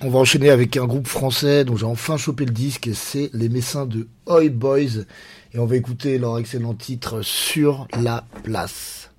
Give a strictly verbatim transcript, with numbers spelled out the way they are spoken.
On va enchaîner avec un groupe français dont j'ai enfin chopé le disque, et c'est les Messins de Oi Boys. Et on va écouter leur excellent titre Sur la place.